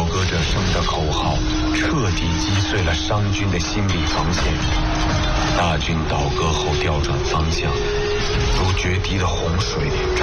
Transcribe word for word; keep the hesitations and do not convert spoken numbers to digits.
歌者声的口号彻底击碎了商军的心理防线。大军倒戈后调转方向，如决堤的洪水，